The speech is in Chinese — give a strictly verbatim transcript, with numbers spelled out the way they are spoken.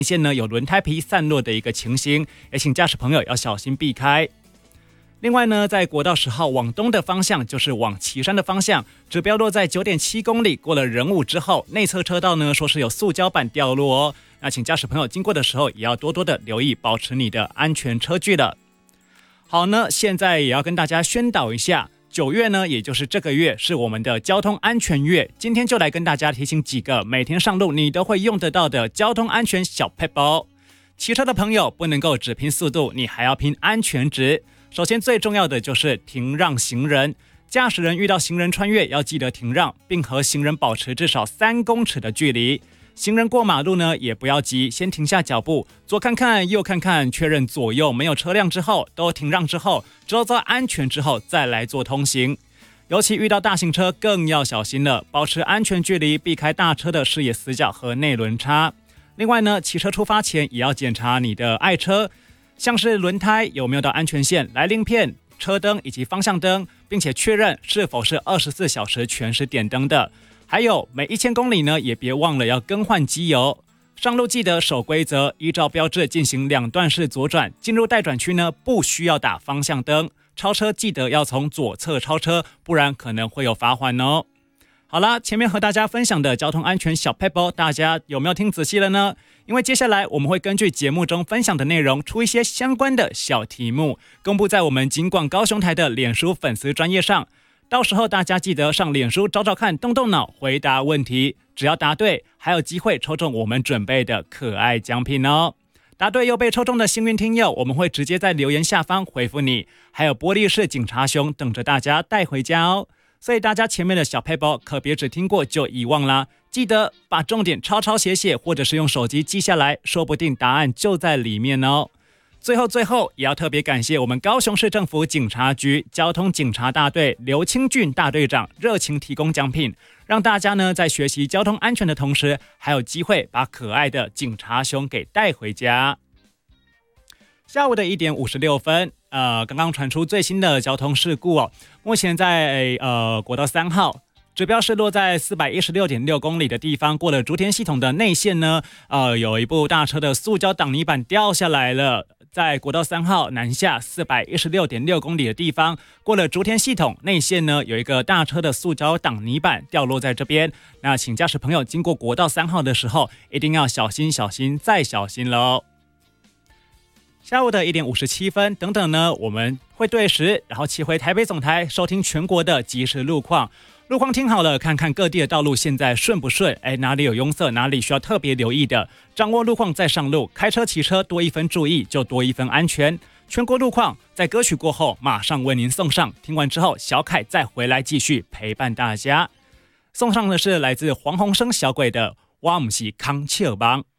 线呢有轮胎皮散落的一个情形，也请驾驶朋友要小心避开。另外呢，在国道十号往东的方向，就是往旗山的方向，指标落在 九点七公里，过了仁武之后，内侧车道呢说是有塑胶板掉落哦。那请驾驶朋友经过的时候，也要多多的留意，保持你的安全车距了。好呢，现在也要跟大家宣导一下，九月呢，也就是这个月是我们的交通安全月。今天就来跟大家提醒几个每天上路你都会用得到的交通安全小撇步。骑车的朋友不能够只拼速度，你还要拼安全值。首先最重要的就是停让行人，驾驶人遇到行人穿越要记得停让，并和行人保持至少三公尺的距离。行人过马路呢也不要急，先停下脚步，左看看右看看，确认左右没有车辆之后，都停让之后，周遭安全之后再来做通行。尤其遇到大型车更要小心了，保持安全距离，避开大车的视野死角和内轮差。另外呢，骑车出发前也要检查你的爱车，像是轮胎有没有到安全线、来令片、车灯以及方向灯，并且确认是否是二十四小时全时点灯的。还有每一千公里呢，也别忘了要更换机油。上路记得守规则，依照标志进行两段式左转。进入待转区呢，不需要打方向灯。超车记得要从左侧超车，不然可能会有罚款哦。好啦，前面和大家分享的交通安全小撇步，大家有没有听仔细了呢？因为接下来我们会根据节目中分享的内容，出一些相关的小题目，公布在我们警广高雄台的脸书粉丝专页上。到时候大家记得上脸书找找看，动动脑回答问题，只要答对，还有机会抽中我们准备的可爱奖品哦。答对又被抽中的幸运听友，我们会直接在留言下方回复你，还有玻璃式警察熊等着大家带回家哦。所以大家前面的小撇步可别只听过就遗忘啦，记得把重点抄抄写写，或者是用手机记下来，说不定答案就在里面哦。最后最后也要特别感谢我们高雄市政府警察局交通警察大队刘清俊大队长热情提供奖品，让大家呢在学习交通安全的同时，还有机会把可爱的警察熊给带回家。下午的一点五十六分，呃，刚刚传出最新的交通事故哦，目前在呃国道三号。指标是落在 四百一十六点六公里的地方，过了竹田系统的内线呢，呃，有一部大车的塑胶挡泥板掉下来了。在国道三号南下 四百一十六点六公里的地方，过了竹田系统内线呢，有一个大车的塑胶挡泥板掉落在这边。那请驾驶朋友经过国道三号的时候，一定要小心小心再小心喽。下午的一点五十七分等等呢，我们会对时，然后切回台北总台收听全国的即时路况。路况听好了，看看各地的道路现在顺不顺，哎，哪里有拥塞，哪里需要特别留意的，掌握路况再上路。开车骑车多一分注意，就多一分安全。全国路况在歌曲过后马上为您送上，听完之后小凯再回来继续陪伴大家。送上的是来自黄鸿升小鬼的我不是康笑帮。